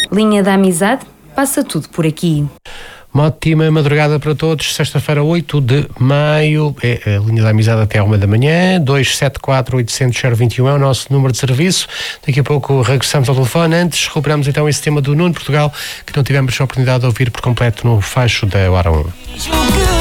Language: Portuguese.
Linha da Amizade, passa tudo por aqui. Uma ótima madrugada para todos. Sexta-feira, 8 de maio, é a linha da amizade até à 1 da manhã. 274-800-021 é o nosso número de serviço. Daqui a pouco regressamos ao telefone. Antes, recuperamos então esse tema do Nuno Portugal, que não tivemos a oportunidade de ouvir por completo no fecho da hora 1.